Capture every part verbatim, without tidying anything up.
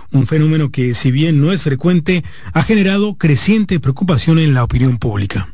un fenómeno que, si bien no es frecuente, ha generado creciente preocupación en la opinión pública.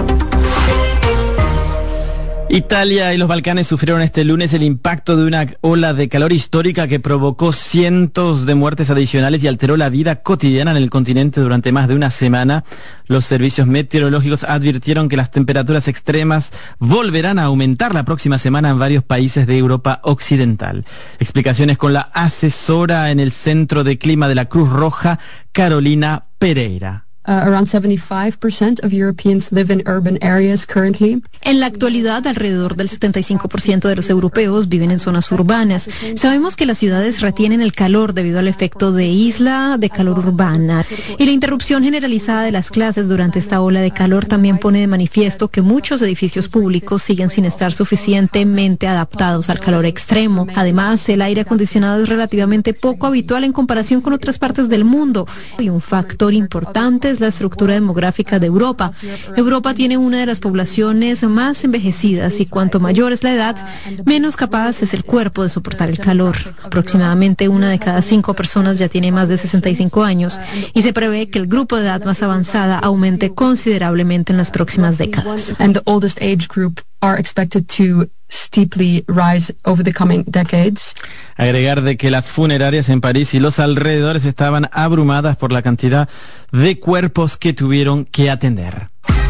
Italia y los Balcanes sufrieron este lunes el impacto de una ola de calor histórica que provocó cientos de muertes adicionales y alteró la vida cotidiana en el continente durante más de una semana. Los servicios meteorológicos advirtieron que las temperaturas extremas volverán a aumentar la próxima semana en varios países de Europa Occidental. Explicaciones con la asesora en el Centro de Clima de la Cruz Roja, Carolina Pereira. Uh, around seventy-five percent of Europeans live in urban areas currently. En la actualidad, alrededor del setenta y cinco por ciento de los europeos viven en zonas urbanas. Sabemos que las ciudades retienen el calor debido al efecto de isla de calor urbana. Y la interrupción generalizada de las clases durante esta ola de calor también pone de manifiesto que muchos edificios públicos siguen sin estar suficientemente adaptados al calor extremo. Además, el aire acondicionado es relativamente poco habitual en comparación con otras partes del mundo. Y un factor importante es la estructura demográfica de Europa. Europa tiene una de las poblaciones más envejecidas y cuanto mayor es la edad, menos capaz es el cuerpo de soportar el calor. Aproximadamente una de cada cinco personas ya tiene más de sesenta y cinco años y se prevé que el grupo de edad más avanzada aumente considerablemente en las próximas décadas. And the oldest age group are expected to steeply rise over the coming decades. Agregar de que las funerarias en París y los alrededores estaban abrumadas por la cantidad de cuerpos que tuvieron que atender.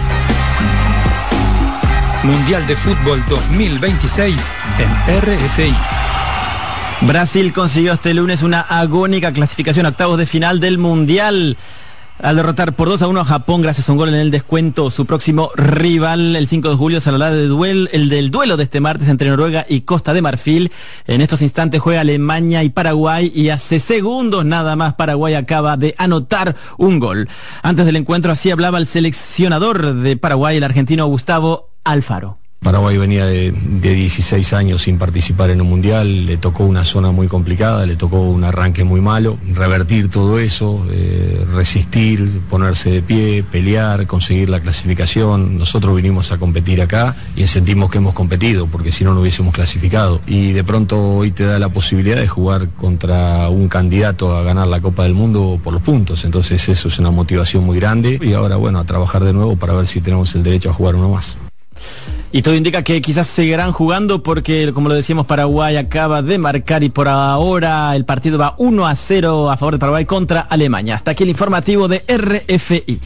Mundial de Fútbol dos mil veintiséis en R F I. Brasil consiguió este lunes una agónica clasificación a octavos de final del Mundial al derrotar por dos a uno a Japón gracias a un gol en el descuento. Su próximo rival el cinco de julio se hablará de duel, el del duelo de este martes entre Noruega y Costa de Marfil. En estos instantes juega Alemania y Paraguay y hace segundos nada más Paraguay acaba de anotar un gol. Antes del encuentro así hablaba el seleccionador de Paraguay, el argentino Gustavo Alfaro. Paraguay venía de, de dieciséis años sin participar en un mundial, le tocó una zona muy complicada, le tocó un arranque muy malo, revertir todo eso, eh, resistir, ponerse de pie, pelear, conseguir la clasificación. Nosotros vinimos a competir acá y sentimos que hemos competido, porque si no, no hubiésemos clasificado. Y de pronto hoy te da la posibilidad de jugar contra un candidato a ganar la Copa del Mundo por los puntos, entonces eso es una motivación muy grande y ahora bueno, a trabajar de nuevo para ver si tenemos el derecho a jugar uno más. Y todo indica que quizás seguirán jugando porque, como lo decíamos, Paraguay acaba de marcar y por ahora el partido va uno a cero a favor de Paraguay contra Alemania. Hasta aquí el informativo de R F I.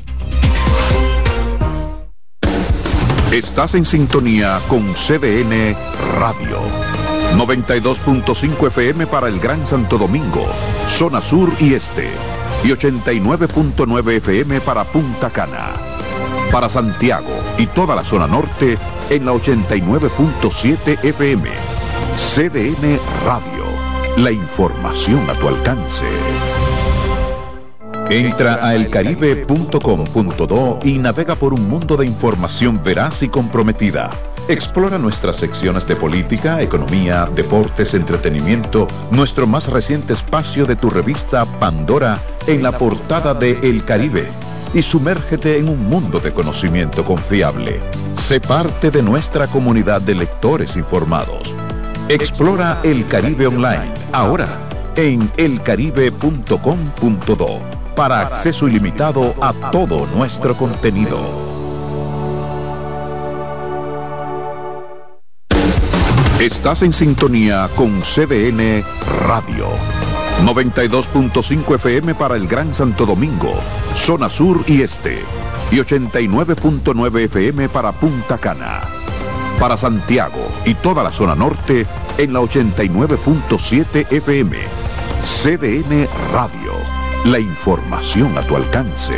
Estás en sintonía con C D N Radio. noventa y dos punto cinco F M para el Gran Santo Domingo, zona sur y este. Y ochenta y nueve punto nueve F M para Punta Cana. Para Santiago y toda la zona norte en la ochenta y nueve punto siete F M. C D N Radio. La información a tu alcance. Entra a el caribe punto com punto do y navega por un mundo de información veraz y comprometida. Explora nuestras secciones de política, economía, deportes, entretenimiento, nuestro más reciente espacio de tu revista Pandora en la portada de El Caribe. Y sumérgete en un mundo de conocimiento confiable. Sé parte de nuestra comunidad de lectores informados. Explora El Caribe Online, ahora en el caribe punto com punto do, para acceso ilimitado a todo nuestro contenido. Estás en sintonía con C D N Radio. noventa y dos punto cinco F M para el Gran Santo Domingo, zona sur y este, y ochenta y nueve punto nueve F M para Punta Cana. Para Santiago y toda la zona norte en la ochenta y nueve punto siete F M. C D N Radio, la información a tu alcance.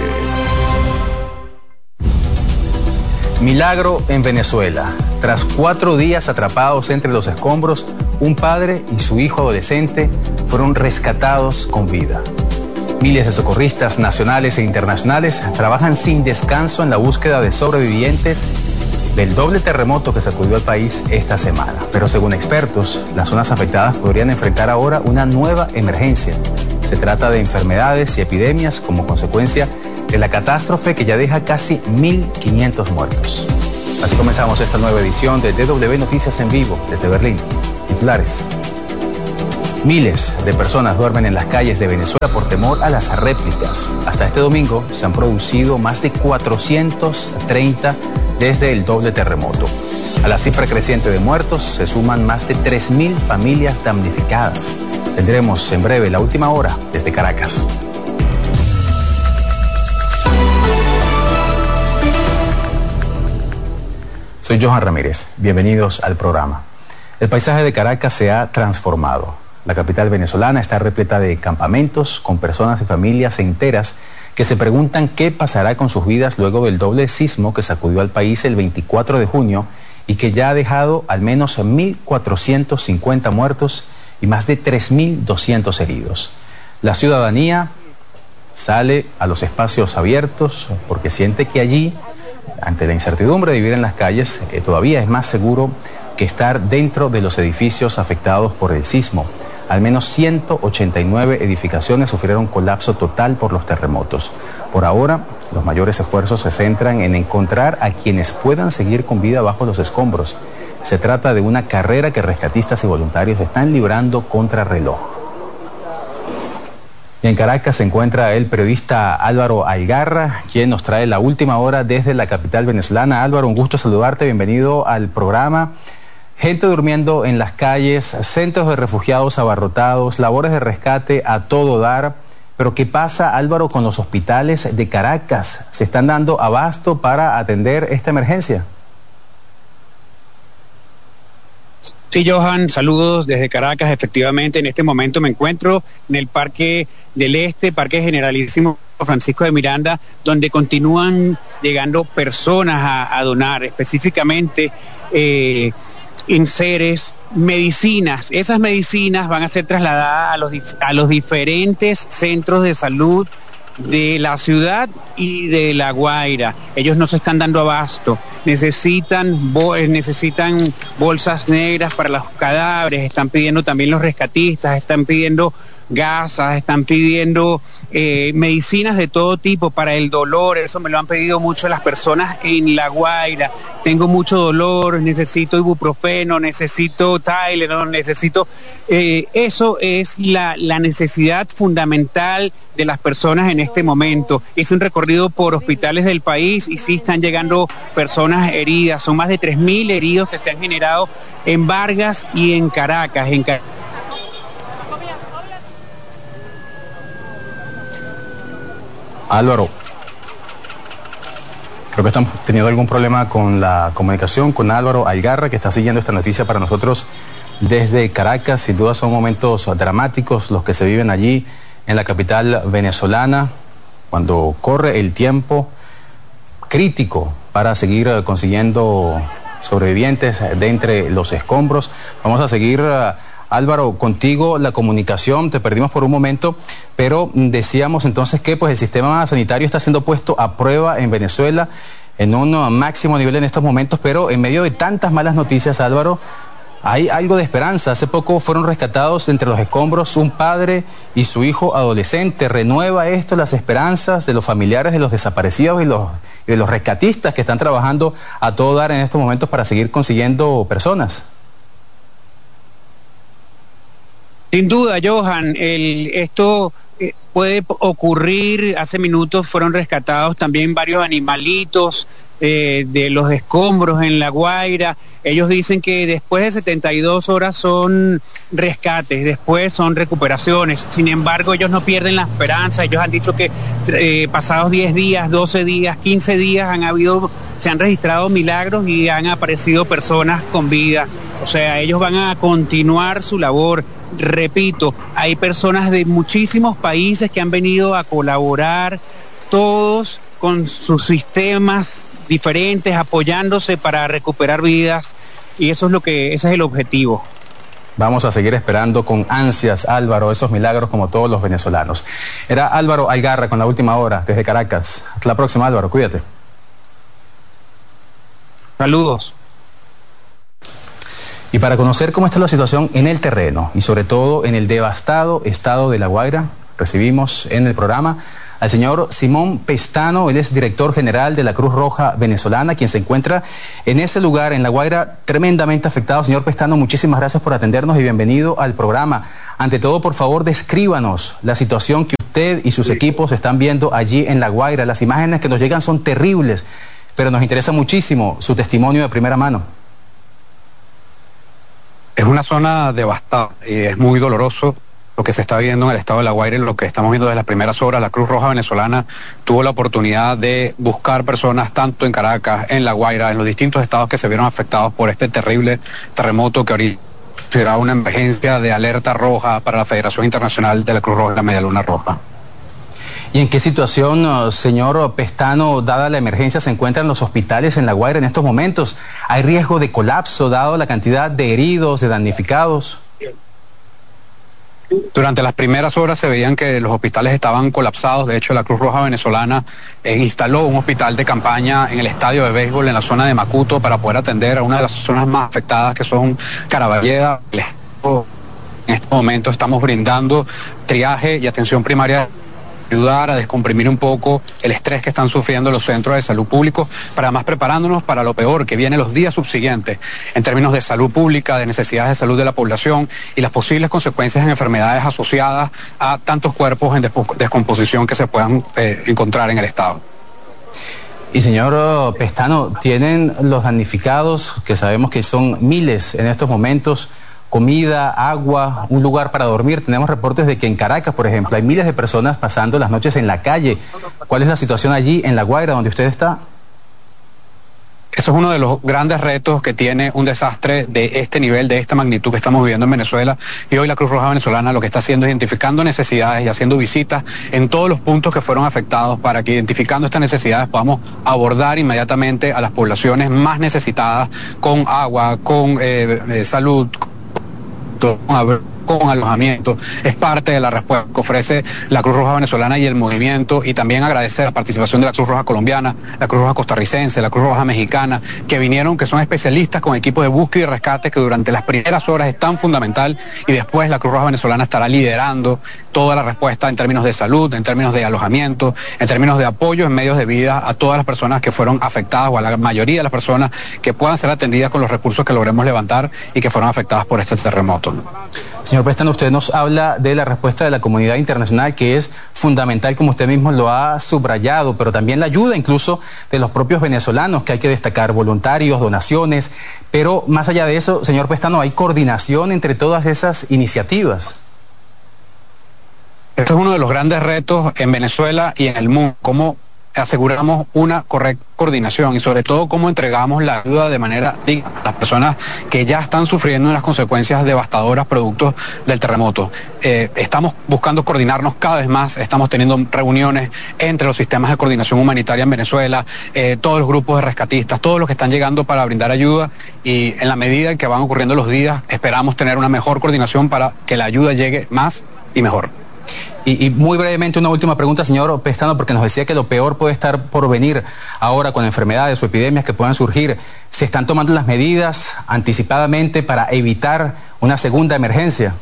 Milagro en Venezuela. Tras cuatro días atrapados entre los escombros, un padre y su hijo adolescente fueron rescatados con vida. Miles de socorristas nacionales e internacionales trabajan sin descanso en la búsqueda de sobrevivientes del doble terremoto que sacudió al país esta semana. Pero según expertos, las zonas afectadas podrían enfrentar ahora una nueva emergencia. Se trata de enfermedades y epidemias como consecuencia de la catástrofe que ya deja casi mil quinientos muertos. Así comenzamos esta nueva edición de D W Noticias en vivo desde Berlín. Titulares. Miles de personas duermen en las calles de Venezuela por temor a las réplicas. Hasta este domingo se han producido más de cuatrocientos treinta desde el doble terremoto. A la cifra creciente de muertos se suman más de tres mil familias damnificadas. Tendremos en breve la última hora desde Caracas. Soy Johan Ramírez. Bienvenidos al programa. El paisaje de Caracas se ha transformado. La capital venezolana está repleta de campamentos con personas y familias enteras que se preguntan qué pasará con sus vidas luego del doble sismo que sacudió al país el veinticuatro de junio y que ya ha dejado al menos mil cuatrocientos cincuenta muertos y más de tres mil doscientos heridos. La ciudadanía sale a los espacios abiertos porque siente que allí, ante la incertidumbre de vivir en las calles, eh, todavía es más seguro que estar dentro de los edificios afectados por el sismo. Al menos ciento ochenta y nueve edificaciones sufrieron colapso total por los terremotos. Por ahora, los mayores esfuerzos se centran en encontrar a quienes puedan seguir con vida bajo los escombros. Se trata de una carrera que rescatistas y voluntarios están librando contra reloj. Y en Caracas se encuentra el periodista Álvaro Algarra, quien nos trae la última hora desde la capital venezolana. Álvaro, un gusto saludarte, bienvenido al programa. Gente durmiendo en las calles, centros de refugiados abarrotados, labores de rescate a todo dar. Pero ¿qué pasa, Álvaro, con los hospitales de Caracas? ¿Se están dando abasto para atender esta emergencia? Sí, Johan, saludos desde Caracas. Efectivamente, en este momento me encuentro en el Parque del Este, Parque Generalísimo Francisco de Miranda, donde continúan llegando personas a, a donar, específicamente eh, enseres, medicinas. Esas medicinas van a ser trasladadas a los, a los diferentes centros de salud de la ciudad y de La Guaira. Ellos no se están dando abasto, necesitan, bo necesitan bolsas negras para los cadáveres, están pidiendo también los rescatistas, están pidiendo gasas, están pidiendo eh, medicinas de todo tipo para el dolor. Eso me lo han pedido mucho las personas en La Guaira. Tengo mucho dolor, necesito ibuprofeno, necesito Tylenol, necesito... Eh, eso es la, la necesidad fundamental de las personas en este momento. Hice un recorrido por hospitales del país y sí están llegando personas heridas. Son más de tres mil heridos que se han generado en Vargas y en Caracas. En Car Álvaro, creo que estamos teniendo algún problema con la comunicación con Álvaro Algarra, que está siguiendo esta noticia para nosotros desde Caracas. Sin duda son momentos dramáticos los que se viven allí en la capital venezolana, cuando corre el tiempo crítico para seguir consiguiendo sobrevivientes de entre los escombros. Vamos a seguir... Álvaro, contigo la comunicación, te perdimos por un momento, pero decíamos entonces que pues el sistema sanitario está siendo puesto a prueba en Venezuela en un máximo nivel en estos momentos, pero en medio de tantas malas noticias, Álvaro, hay algo de esperanza. Hace poco fueron rescatados entre los escombros un padre y su hijo adolescente. ¿Renueva esto las esperanzas de los familiares de los desaparecidos y, los, y de los rescatistas que están trabajando a todo dar en estos momentos para seguir consiguiendo personas? Sin duda, Johan, el, esto eh, puede ocurrir. Hace minutos fueron rescatados también varios animalitos eh, de los escombros en La Guaira. Ellos dicen que después de setenta y dos horas son rescates, después son recuperaciones. Sin embargo, ellos no pierden la esperanza. Ellos han dicho que eh, pasados diez días, doce días, quince días han habido, se han registrado milagros y han aparecido personas con vida. O sea, ellos van a continuar su labor. Repito, hay personas de muchísimos países que han venido a colaborar, todos con sus sistemas diferentes, apoyándose para recuperar vidas, y eso es lo que, ese es el objetivo. Vamos a seguir esperando con ansias, Álvaro, esos milagros como todos los venezolanos. Era Álvaro Algarra con la última hora desde Caracas. Hasta la próxima, Álvaro, cuídate. Saludos. Y para conocer cómo está la situación en el terreno y sobre todo en el devastado estado de La Guaira, recibimos en el programa al señor Simón Pestano. Él es director general de la Cruz Roja Venezolana, quien se encuentra en ese lugar, en La Guaira, tremendamente afectado. Señor Pestano, muchísimas gracias por atendernos y bienvenido al programa. Ante todo, por favor, descríbanos la situación que usted y sus sí. equipos están viendo allí en La Guaira. Las imágenes que nos llegan son terribles, pero nos interesa muchísimo su testimonio de primera mano. Es una zona devastada y es muy doloroso lo que se está viendo en el estado de La Guaira, lo que estamos viendo desde las primeras horas. La Cruz Roja venezolana tuvo la oportunidad de buscar personas tanto en Caracas, en La Guaira, en los distintos estados que se vieron afectados por este terrible terremoto que ahorita será una emergencia de alerta roja para la Federación Internacional de la Cruz Roja y la Media Luna Roja. ¿Y en qué situación, señor Pestano, dada la emergencia, se encuentran los hospitales en La Guaira en estos momentos? ¿Hay riesgo de colapso dado la cantidad de heridos, de damnificados? Durante las primeras horas se veían que los hospitales estaban colapsados. De hecho, la Cruz Roja venezolana eh, instaló un hospital de campaña en el estadio de béisbol en la zona de Macuto para poder atender a una de las zonas más afectadas, que son Caraballeda. En este momento estamos brindando triaje y atención primaria, ayudar a descomprimir un poco el estrés que están sufriendo los centros de salud públicos, para además preparándonos para lo peor que viene los días subsiguientes en términos de salud pública, de necesidades de salud de la población y las posibles consecuencias en enfermedades asociadas a tantos cuerpos en descomposición que se puedan eh, encontrar en el estado. Y señor Pestano, ¿tienen los damnificados, que sabemos que son miles en estos momentos, comida, agua, un lugar para dormir? Tenemos reportes de que en Caracas, por ejemplo, hay miles de personas pasando las noches en la calle. ¿Cuál es la situación allí en La Guaira, donde usted está? Eso es uno de los grandes retos que tiene un desastre de este nivel, de esta magnitud que estamos viviendo en Venezuela. Y hoy la Cruz Roja venezolana lo que está haciendo es identificando necesidades y haciendo visitas en todos los puntos que fueron afectados, para que, identificando estas necesidades, podamos abordar inmediatamente a las poblaciones más necesitadas con agua, con eh, eh, salud, con alojamiento. Es parte de la respuesta que ofrece la Cruz Roja venezolana y el movimiento, y también agradecer la participación de la Cruz Roja colombiana, la Cruz Roja costarricense, la Cruz Roja mexicana, que vinieron, que son especialistas con equipos de búsqueda y rescate, que durante las primeras horas es tan fundamental, y después la Cruz Roja venezolana estará liderando toda la respuesta en términos de salud, en términos de alojamiento, en términos de apoyo en medios de vida a todas las personas que fueron afectadas, o a la mayoría de las personas que puedan ser atendidas con los recursos que logremos levantar y que fueron afectadas por este terremoto. Señor Pestano, usted nos habla de la respuesta de la comunidad internacional, que es fundamental, como usted mismo lo ha subrayado, pero también la ayuda incluso de los propios venezolanos, que hay que destacar, voluntarios, donaciones, pero más allá de eso, señor Pestano, ¿hay coordinación entre todas esas iniciativas? Esto es uno de los grandes retos en Venezuela y en el mundo, cómo aseguramos una correcta coordinación y sobre todo cómo entregamos la ayuda de manera digna a las personas que ya están sufriendo las consecuencias devastadoras producto del terremoto. Eh, estamos buscando coordinarnos cada vez más, estamos teniendo reuniones entre los sistemas de coordinación humanitaria en Venezuela, eh, todos los grupos de rescatistas, todos los que están llegando para brindar ayuda, y en la medida en que van ocurriendo los días esperamos tener una mejor coordinación para que la ayuda llegue más y mejor. Y, y muy brevemente una última pregunta, señor Pestano, porque nos decía que lo peor puede estar por venir ahora con enfermedades o epidemias que puedan surgir. ¿Se están tomando las medidas anticipadamente para evitar una segunda emergencia?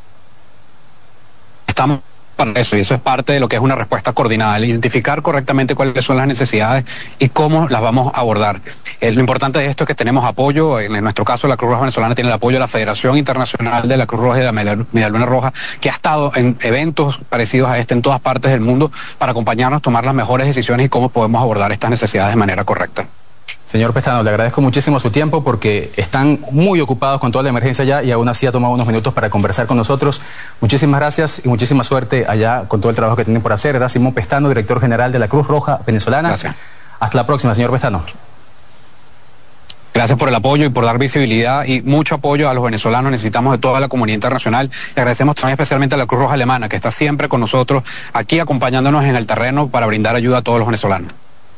Estamos para eso, y eso es parte de lo que es una respuesta coordinada, el identificar correctamente cuáles son las necesidades y cómo las vamos a abordar. Eh, lo importante de esto es que tenemos apoyo. En, en nuestro caso, la Cruz Roja venezolana tiene el apoyo de la Federación Internacional de la Cruz Roja y de la Media Luna Roja, que ha estado en eventos parecidos a este en todas partes del mundo para acompañarnos, tomar las mejores decisiones y cómo podemos abordar estas necesidades de manera correcta. Señor Pestano, le agradezco muchísimo su tiempo, porque están muy ocupados con toda la emergencia ya, y aún así ha tomado unos minutos para conversar con nosotros. Muchísimas gracias y muchísima suerte allá con todo el trabajo que tienen por hacer. Era Simón Pestano, director general de la Cruz Roja venezolana. Gracias. Hasta la próxima, señor Pestano. Gracias por el apoyo y por dar visibilidad y mucho apoyo a los venezolanos. Necesitamos de toda la comunidad internacional. Y agradecemos también especialmente a la Cruz Roja alemana, que está siempre con nosotros aquí acompañándonos en el terreno para brindar ayuda a todos los venezolanos.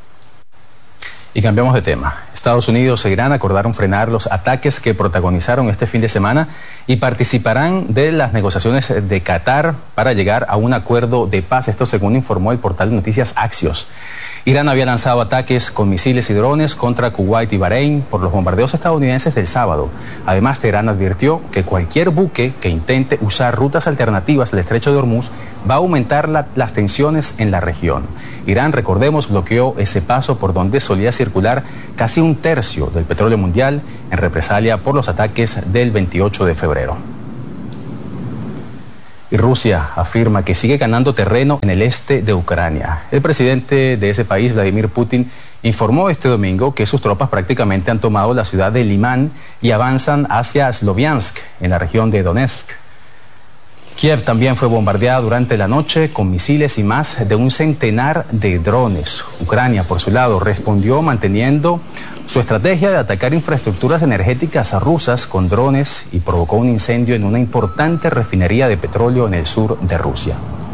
Y cambiamos de tema. Estados Unidos e Irán acordaron frenar los ataques que protagonizaron este fin de semana y participarán de las negociaciones de Qatar para llegar a un acuerdo de paz. Esto según informó el portal de noticias Axios. Irán había lanzado ataques con misiles y drones contra Kuwait y Bahrein por los bombardeos estadounidenses del sábado. Además, Teherán advirtió que cualquier buque que intente usar rutas alternativas del estrecho de Hormuz va a aumentar la, las tensiones en la región. Irán, recordemos, bloqueó ese paso por donde solía circular casi un tercio del petróleo mundial en represalia por los ataques del veintiocho de febrero. Y Rusia afirma que sigue ganando terreno en el este de Ucrania. El presidente de ese país, Vladimir Putin, informó este domingo que sus tropas prácticamente han tomado la ciudad de Limán y avanzan hacia Sloviansk, en la región de Donetsk. Kiev también fue bombardeada durante la noche con misiles y más de un centenar de drones. Ucrania, por su lado, respondió manteniendo su estrategia de atacar infraestructuras energéticas rusas con drones y provocó un incendio en una importante refinería de petróleo en el sur de Rusia.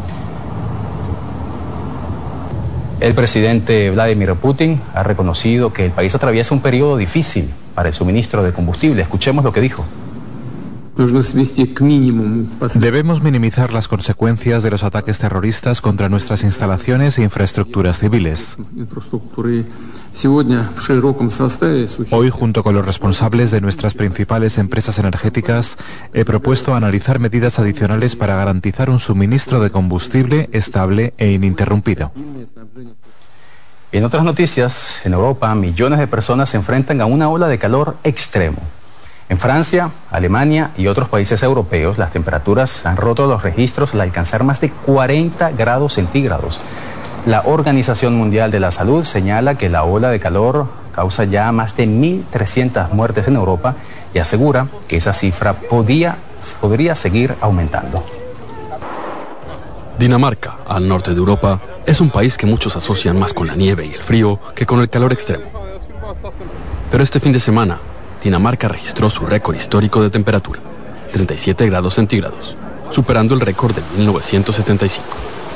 El presidente Vladimir Putin ha reconocido que el país atraviesa un periodo difícil para el suministro de combustible. Escuchemos lo que dijo. Debemos minimizar las consecuencias de los ataques terroristas contra nuestras instalaciones e infraestructuras civiles. Hoy, junto con los responsables de nuestras principales empresas energéticas, he propuesto analizar medidas adicionales para garantizar un suministro de combustible estable e ininterrumpido. En otras noticias, en Europa, millones de personas se enfrentan a una ola de calor extremo. En Francia, Alemania y otros países europeos, las temperaturas han roto los registros al alcanzar más de cuarenta grados centígrados. La Organización Mundial de la Salud señala que la ola de calor causa ya más de mil trescientas muertes en Europa y asegura que esa cifra podía, podría seguir aumentando. Dinamarca, al norte de Europa, es un país que muchos asocian más con la nieve y el frío que con el calor extremo. Pero este fin de semana, Dinamarca registró su récord histórico de temperatura, treinta y siete grados centígrados, superando el récord de mil novecientos setenta y cinco.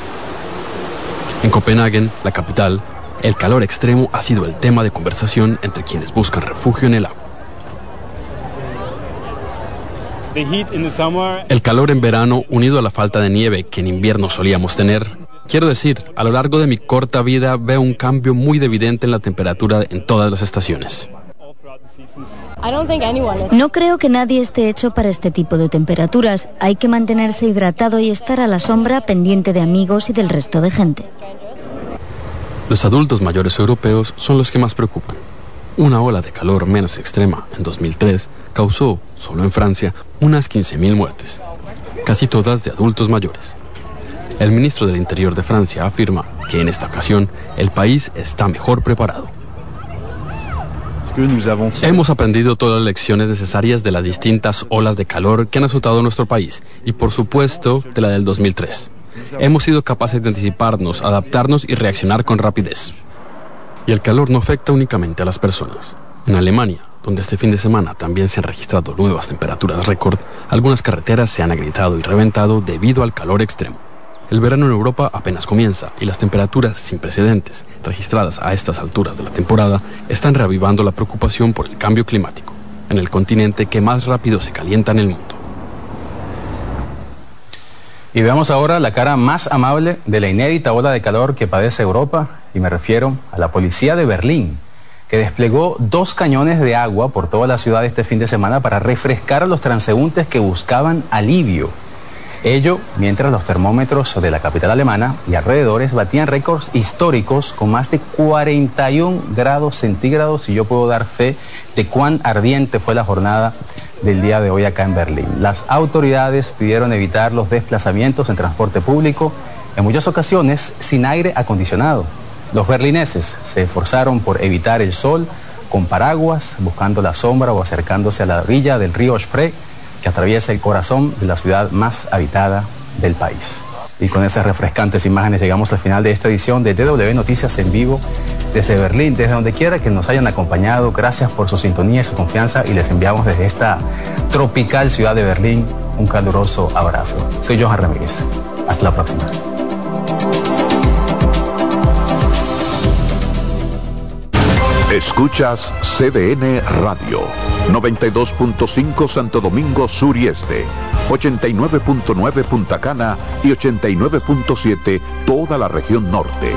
En Copenhague, la capital, el calor extremo ha sido el tema de conversación entre quienes buscan refugio en el agua. El calor en verano, unido a la falta de nieve que en invierno solíamos tener, quiero decir, a lo largo de mi corta vida veo un cambio muy evidente en la temperatura en todas las estaciones. No creo que nadie esté hecho para este tipo de temperaturas. Hay que mantenerse hidratado y estar a la sombra pendiente de amigos y del resto de gente. Los adultos mayores europeos son los que más preocupan. Una ola de calor menos extrema en dos mil tres causó, solo en Francia, unas quince mil muertes, casi todas de adultos mayores. El ministro del Interior de Francia afirma que en esta ocasión el país está mejor preparado. Hemos aprendido todas las lecciones necesarias de las distintas olas de calor que han azotado nuestro país y, por supuesto, de la del dos mil tres. Hemos sido capaces de anticiparnos, adaptarnos y reaccionar con rapidez. Y el calor no afecta únicamente a las personas. En Alemania, donde este fin de semana también se han registrado nuevas temperaturas récord, algunas carreteras se han agrietado y reventado debido al calor extremo. El verano en Europa apenas comienza y las temperaturas sin precedentes, registradas a estas alturas de la temporada, están reavivando la preocupación por el cambio climático, en el continente que más rápido se calienta en el mundo. Y veamos ahora la cara más amable de la inédita ola de calor que padece Europa, y me refiero a la policía de Berlín, que desplegó dos cañones de agua por toda la ciudad este fin de semana para refrescar a los transeúntes que buscaban alivio. Ello mientras los termómetros de la capital alemana y alrededores batían récords históricos con más de cuarenta y un grados centígrados, y yo puedo dar fe de cuán ardiente fue la jornada del día de hoy acá en Berlín. Las autoridades pidieron evitar los desplazamientos en transporte público, en muchas ocasiones sin aire acondicionado. Los berlineses se esforzaron por evitar el sol con paraguas, buscando la sombra o acercándose a la orilla del río Spree, que atraviesa el corazón de la ciudad más habitada del país. Y con esas refrescantes imágenes llegamos al final de esta edición de D W Noticias en vivo desde Berlín, desde donde quiera que nos hayan acompañado. Gracias por su sintonía y su confianza, y les enviamos desde esta tropical ciudad de Berlín un caluroso abrazo. Soy Johan Ramírez. Hasta la próxima. Escuchas C D N Radio, noventa y dos punto cinco Santo Domingo Sur y Este, ochenta y nueve punto nueve Punta Cana y ochenta y nueve punto siete toda la región norte.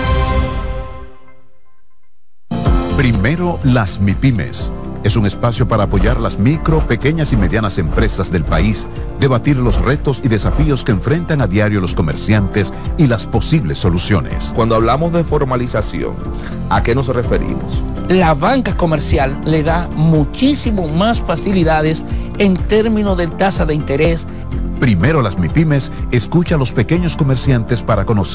Primero las MIPYMES. Es un espacio para apoyar las micro, pequeñas y medianas empresas del país, debatir los retos y desafíos que enfrentan a diario los comerciantes y las posibles soluciones. Cuando hablamos de formalización, ¿a qué nos referimos? La banca comercial le da muchísimo más facilidades en términos de tasa de interés. Primero las MIPYMES, escucha a los pequeños comerciantes para conocer